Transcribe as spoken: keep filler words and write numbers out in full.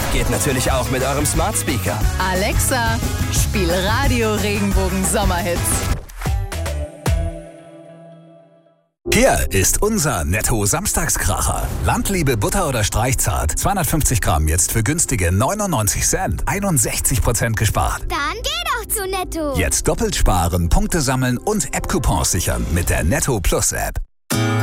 Geht natürlich auch mit eurem Smart Speaker. Alexa, spiel Radio Regenbogen Sommerhits. Hier ist unser Netto-Samstagskracher. Landliebe Butter oder Streichzart. zweihundertfünfzig Gramm jetzt für günstige neunundneunzig Cent. einundsechzig Prozent gespart. Dann geh doch zu Netto. Jetzt doppelt sparen, Punkte sammeln und App-Coupons sichern mit der Netto Plus App.